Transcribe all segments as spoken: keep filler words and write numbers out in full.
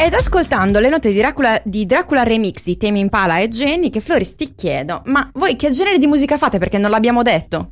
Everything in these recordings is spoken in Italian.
Ed ascoltando le note di Dracula, di Dracula Remix di Tame Impala e Jenny, che Floris ti chiedo, ma voi che genere di musica fate, perché non l'abbiamo detto?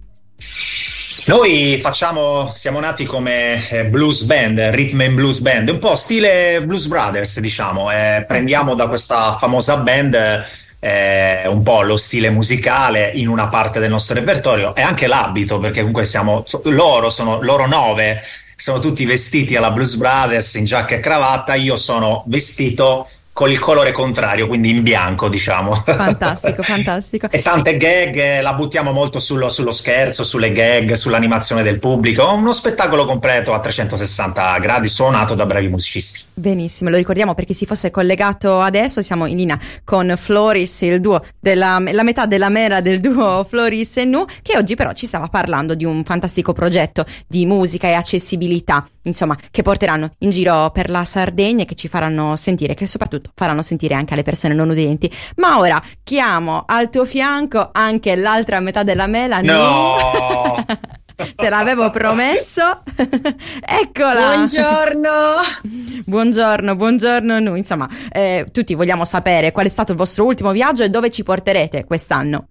Noi facciamo, siamo nati come blues band, rhythm and blues band, un po' stile Blues Brothers, diciamo, eh, prendiamo da questa famosa band eh, un po' lo stile musicale in una parte del nostro repertorio e anche l'abito, perché comunque siamo, loro sono, loro nove, sono tutti vestiti alla Blues Brothers in giacca e cravatta, io sono vestito con il colore contrario, quindi in bianco, diciamo. Fantastico, fantastico. E tante gag, eh, la buttiamo molto sullo, sullo scherzo, sulle gag, sull'animazione del pubblico. Uno spettacolo completo a trecentosessanta gradi, suonato da bravi musicisti. Benissimo, lo ricordiamo per chi si fosse collegato adesso, siamo in linea con Floris, il duo della la metà della mela del duo Floris e Nu, che oggi però ci stava parlando di un fantastico progetto di musica e accessibilità, insomma, che porteranno in giro per la Sardegna e che ci faranno sentire, che soprattutto faranno sentire anche alle persone non udenti. Ma ora chiamo al tuo fianco anche l'altra metà della mela. No! Te l'avevo promesso. Eccola. Buongiorno. Buongiorno, buongiorno. Noi, insomma, eh, tutti vogliamo sapere qual è stato il vostro ultimo viaggio e dove ci porterete quest'anno.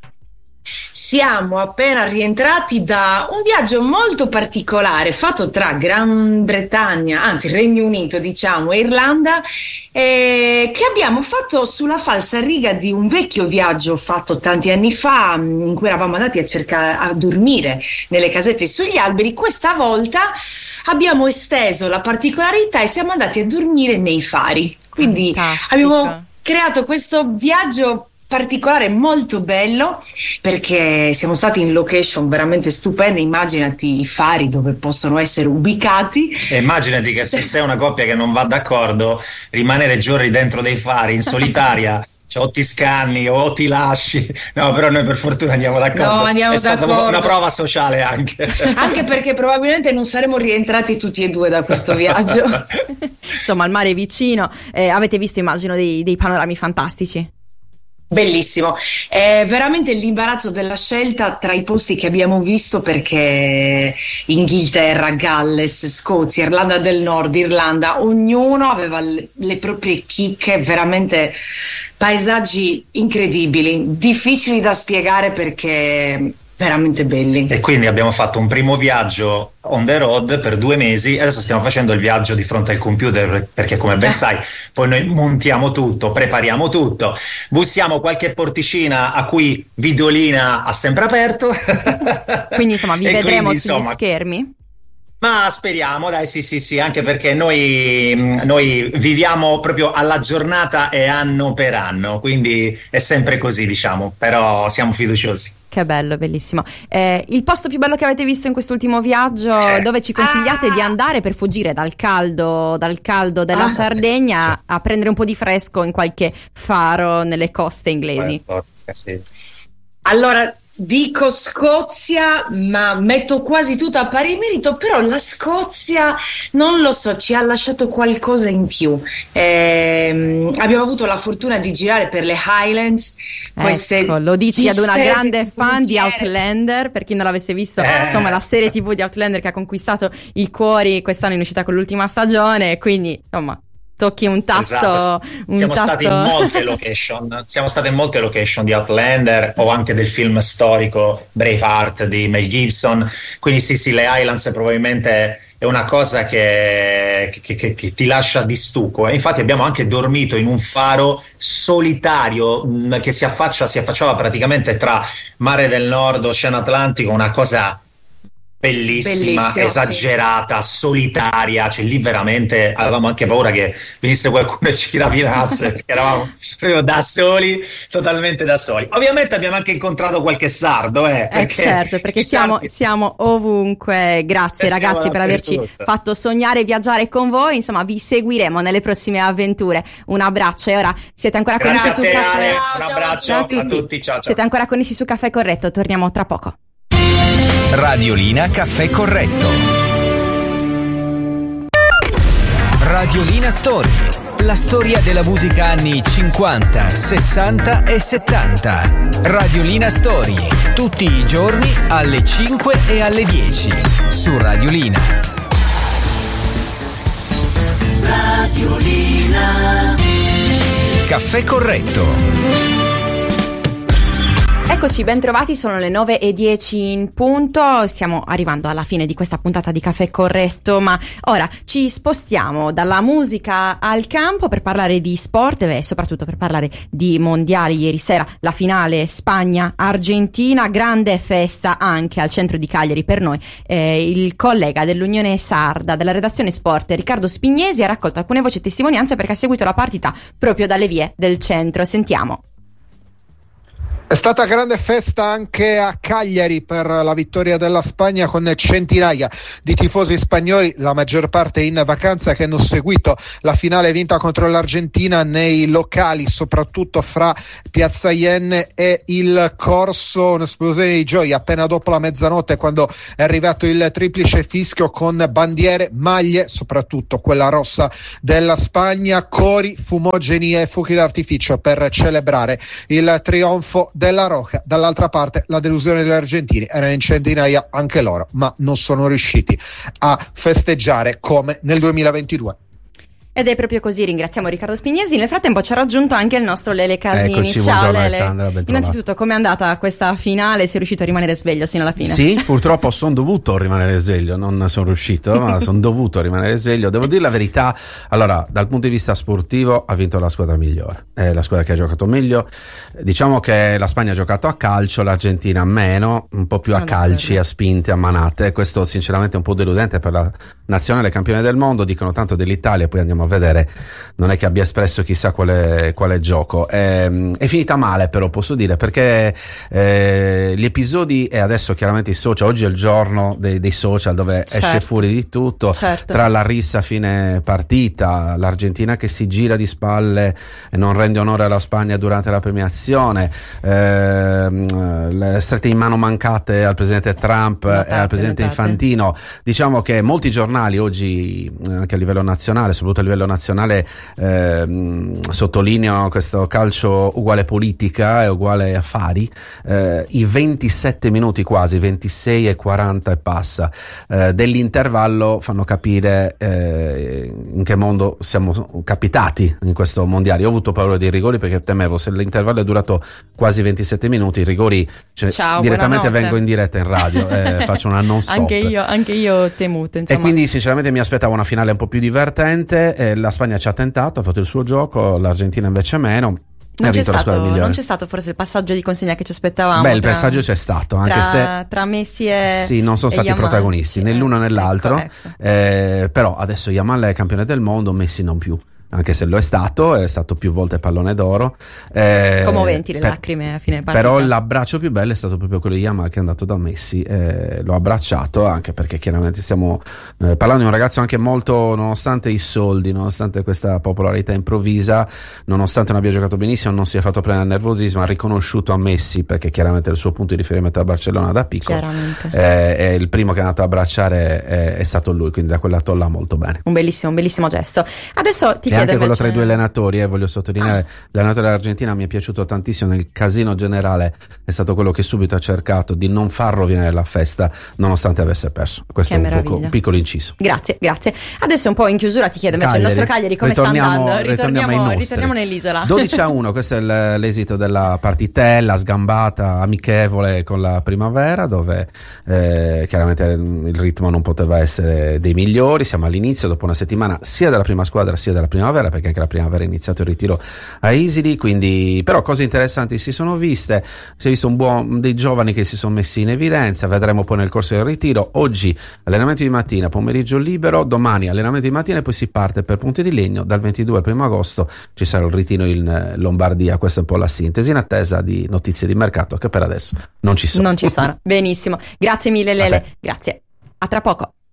Siamo appena rientrati da un viaggio molto particolare fatto tra Gran Bretagna, anzi Regno Unito diciamo, e Irlanda, eh, che abbiamo fatto sulla falsa riga di un vecchio viaggio fatto tanti anni fa, in cui eravamo andati a cercare a dormire nelle casette sugli alberi. Questa volta abbiamo esteso la particolarità e siamo andati a dormire nei fari, quindi Fantastico. Abbiamo creato questo viaggio particolare molto bello, perché siamo stati in location veramente stupende. Immaginati i fari dove possono essere ubicati E immaginati che se sei una coppia che non va d'accordo, rimanere giorni dentro dei fari in solitaria, cioè o ti scanni o ti lasci. No, però noi per fortuna andiamo d'accordo. No, andiamo è stata d'accordo. una prova sociale anche. Anche perché probabilmente non saremo rientrati tutti e due da questo viaggio. Insomma, il mare è vicino, eh, avete visto immagino dei, dei panorami fantastici. Bellissimo, è veramente l'imbarazzo della scelta tra i posti che abbiamo visto, perché Inghilterra, Galles, Scozia, Irlanda del Nord, Irlanda, ognuno aveva le, le proprie chicche, veramente paesaggi incredibili, difficili da spiegare perché veramente belli. E quindi abbiamo fatto un primo viaggio on the road per due mesi e adesso stiamo facendo il viaggio di fronte al computer, perché come ben sai poi noi montiamo tutto, prepariamo tutto, bussiamo qualche porticina a cui Vidolina ha sempre aperto. Quindi insomma vi E vedremo quindi, sugli insomma, schermi. ma speriamo, dai, sì sì sì, anche perché noi, noi viviamo proprio alla giornata e anno per anno, quindi è sempre così, diciamo, però siamo fiduciosi. Che bello, bellissimo. Eh, il posto più bello che avete visto in quest'ultimo viaggio, Eh. dove ci consigliate Ah. di andare per fuggire dal caldo, dal caldo della Ah, Sardegna, sì. a prendere un po' di fresco in qualche faro nelle coste inglesi? Sì. Allora, dico Scozia, ma metto quasi tutto a pari merito, però la Scozia, non lo so, ci ha lasciato qualcosa in più. Ehm, abbiamo avuto la fortuna di girare per le Highlands. Queste Ecco, lo dici ad una distese grande fan di frontiere. Outlander, per chi non l'avesse visto, Eh. insomma la serie tivù di Outlander che ha conquistato i cuori quest'anno in uscita con l'ultima stagione, quindi insomma tocchi un tasto. Esatto. Un Siamo tasto... stati in molte location, siamo stati in molte location di Outlander o anche del film storico Braveheart di Mel Gibson, quindi sì sì, le Highlands probabilmente è una cosa che, che, che, che ti lascia di stucco, e infatti abbiamo anche dormito in un faro solitario mh, che si affaccia si affacciava praticamente tra Mare del Nord, Oceano Atlantico, una cosa bellissima, Bellissimo, esagerata, solitaria, cioè lì veramente avevamo anche paura che venisse qualcuno e ci rapinasse, perché eravamo proprio da soli, totalmente da soli. Ovviamente abbiamo anche incontrato qualche sardo, eh, Eh perché certo, perché i siamo, sardi- siamo ovunque. Grazie Eh, siamo ragazzi per averci dappertutto. fatto sognare e viaggiare con voi. Insomma, vi seguiremo nelle prossime avventure. Un abbraccio. E ora siete ancora connessi sul Grazie caffè. Ale, Ciao, un ciao, abbraccio Ciao a a tutti. tutti, ciao ciao. Siete ancora connessi su Caffè Corretto. Torniamo tra poco. Radiolina Caffè Corretto. Radiolina Story. La storia della musica anni cinquanta, sessanta e settanta. Radiolina Story. Tutti i giorni alle cinque e alle dieci. Su Radiolina. Radio Radiolina. Caffè corretto. Eccoci, ben trovati, sono le nove e dieci in punto, stiamo arrivando alla fine di questa puntata di Caffè Corretto, ma ora ci spostiamo dalla musica al campo per parlare di sport e soprattutto per parlare di mondiali. Ieri sera la finale Spagna-Argentina, grande festa anche al centro di Cagliari per noi. Eh, il collega dell'Unione Sarda, della redazione sport, Riccardo Spignesi, ha raccolto alcune voci e testimonianze perché ha seguito la partita proprio dalle vie del centro. Sentiamo. È stata grande festa anche a Cagliari per la vittoria della Spagna, con centinaia di tifosi spagnoli, la maggior parte in vacanza, che hanno seguito la finale vinta contro l'Argentina nei locali, soprattutto fra Piazza Ienne e il Corso. Un'esplosione di gioia appena dopo la mezzanotte, quando è arrivato il triplice fischio con bandiere, maglie, soprattutto quella rossa della Spagna, cori, fumogeni e fuochi d'artificio per celebrare il trionfo della Roja. Dall'altra parte la delusione degli argentini, erano in centinaia anche loro, ma non sono riusciti a festeggiare come nel duemilaventidue. Ed è proprio così, ringraziamo Riccardo Spignesi. Nel frattempo ci ha raggiunto anche il nostro Lele Casini. Eccoci, ciao Lele. Alessandra, ben innanzitutto, com'è andata questa finale? Sei riuscito a rimanere sveglio sino alla fine? Sì, purtroppo sono dovuto rimanere sveglio, non sono riuscito, ma sono dovuto rimanere sveglio. Devo dire la verità, allora, dal punto di vista sportivo ha vinto la squadra migliore, è la squadra che ha giocato meglio. Diciamo che la Spagna ha giocato a calcio, l'Argentina meno, un po' più sono a calci, d'accordo. A spinte, a manate. Questo sinceramente è un po' deludente per la nazionale campione del mondo. Dicono tanto dell'Italia, poi andiamo a vedere, non è che abbia espresso chissà quale, quale gioco. È, è finita male, però posso dire, perché eh, gli episodi, e adesso chiaramente i social, oggi è il giorno dei, dei social dove certo. esce fuori di tutto, certo. Tra la rissa a fine partita, l'Argentina che si gira di spalle e non rende onore alla Spagna durante la premiazione, eh, le strette in mano mancate al presidente Trump notate, e al presidente notate. Infantino. Diciamo che molti giornali oggi, anche a livello nazionale, soprattutto a livello nazionale, eh, sottolineano questo calcio uguale politica e uguale affari. Eh, i ventisette minuti, quasi ventisei e quaranta e passa eh, dell'intervallo fanno capire eh, in che mondo siamo capitati in questo mondiale. Io ho avuto paura dei rigori perché temevo, se l'intervallo è durato quasi ventisette minuti, i rigori, cioè, ciao, direttamente vengo in diretta in radio e eh, faccio una non stop. Anche io, anche io ho temuto, insomma. E quindi sinceramente mi aspettavo una finale un po' più divertente. Eh, la Spagna ci ha tentato, ha fatto il suo gioco, l'Argentina invece meno. Non c'è, stato, non c'è stato forse il passaggio di consegna che ci aspettavamo? Beh, il tra, passaggio c'è stato, anche tra, se tra Messi e sì, non sono stati Yamal, protagonisti, sì, né l'uno né l'altro. Ecco, ecco. Eh, però adesso Yamal è campione del mondo, Messi non più. Anche se lo è stato, è stato più volte pallone d'oro. Eh, Commoventi le per, lacrime a fine partita. Però l'abbraccio più bello è stato proprio quello di Yamal, che è andato da Messi, eh, l'ho abbracciato, anche perché chiaramente stiamo eh, parlando di un ragazzo anche molto, nonostante i soldi, nonostante questa popolarità improvvisa, nonostante non abbia giocato benissimo, non si è fatto prendere al nervosismo, ha riconosciuto a Messi, perché chiaramente è il suo punto di riferimento a Barcellona da piccolo, eh, e il primo che è andato a abbracciare è, è stato lui, quindi da quel lato là molto bene. Un bellissimo, un bellissimo gesto. Adesso ti e anche invece... quello tra i due allenatori, eh, voglio sottolineare, ah. l'allenatore dell'Argentina mi è piaciuto tantissimo. Nel casino generale è stato quello che subito ha cercato di non far rovinare la festa nonostante avesse perso. Questo che è un, poco, un piccolo inciso. Grazie, grazie. Adesso un po' in chiusura ti chiedo invece Cagliari. Il nostro Cagliari come ritorniamo, sta andando? Ritorniamo, ritorniamo, ritorniamo nell'isola. dodici a uno, questo è l'esito della partitella sgambata, amichevole con la Primavera, dove eh, chiaramente il ritmo non poteva essere dei migliori. Siamo all'inizio, dopo una settimana sia della prima squadra sia della Primavera, perché anche la Primavera è iniziato il ritiro a Isili, quindi però cose interessanti si sono viste. Si è visto un buon dei giovani che si sono messi in evidenza, vedremo poi nel corso del ritiro. Oggi allenamento di mattina, pomeriggio libero, domani allenamento di mattina e poi si parte per Ponte di Legno. Dal ventidue al primo agosto ci sarà il ritiro in Lombardia. Questa è un po' la sintesi, in attesa di notizie di mercato che per adesso non ci sono. Non ci sono. Benissimo, grazie mille Lele, grazie, a tra poco.